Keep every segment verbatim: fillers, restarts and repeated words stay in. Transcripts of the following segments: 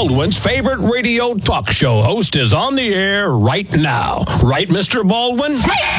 Baldwin's favorite radio talk show host is on the air right now. Right, Mister Baldwin?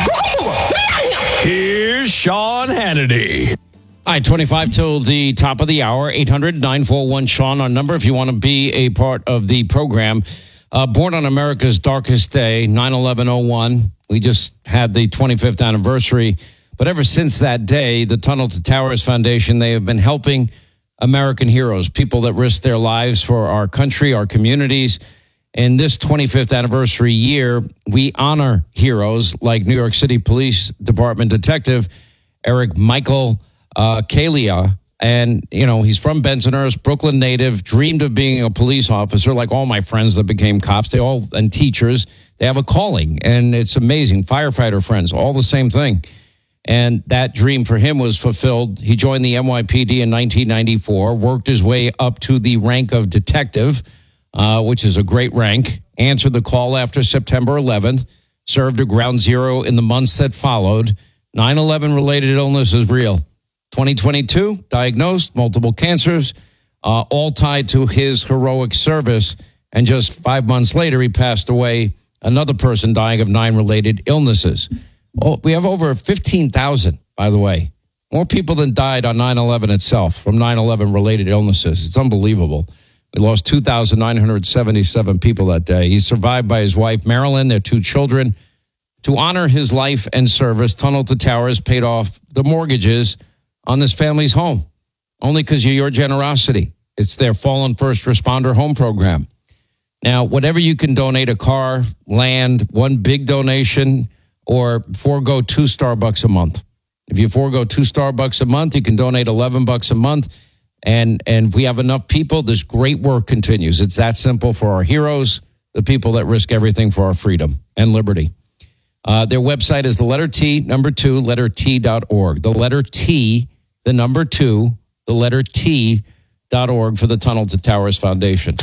Here's Sean Hannity. All right, twenty-five till the top of the hour, eight hundred, nine four one, Sean, our number if you want to be a part of the program. Uh, born on America's darkest day, nine eleven oh one. We just had the twenty-fifth anniversary. But ever since that day, the Tunnel to Towers Foundation, they have been helping American heroes, people that risk their lives for our country, our communities. In this twenty-fifth anniversary year, we honor heroes like New York City Police Department Detective Eric Michael uh, Kalia. And, you know, he's from Bensonhurst, Brooklyn native, dreamed of being a police officer like all my friends that became cops. They all, and teachers, they have a calling. And it's amazing. Firefighter friends, all the same thing. And that dream for him was fulfilled. He joined the N Y P D in nineteen ninety-four, worked his way up to the rank of detective, uh, which is a great rank, answered the call after September eleventh, served at Ground Zero in the months that followed. nine eleven related illness is real. twenty twenty-two, diagnosed, multiple cancers, uh, all tied to his heroic service. And just five months later, he passed away, another person dying of nine related illnesses. Well, we have over fifteen thousand, by the way. More people than died on nine eleven itself from nine eleven related illnesses. It's unbelievable. We lost two thousand nine hundred seventy-seven people that day. He's survived by his wife, Marilyn, their two children. To honor his life and service, Tunnel to Towers paid off the mortgages on this family's home, only because of your generosity. It's their Fallen First Responder Home Program. Now, whatever you can donate, a car, land, one big donation, or forego two Starbucks a month. If you forego two Starbucks a month, you can donate eleven bucks a month. And, and if we have enough people, this great work continues. It's that simple for our heroes, the people that risk everything for our freedom and liberty. Uh, their website is the letter T, number two, letter T dot org. The letter T, the number two, the letter T dot org for the Tunnel to Towers Foundation.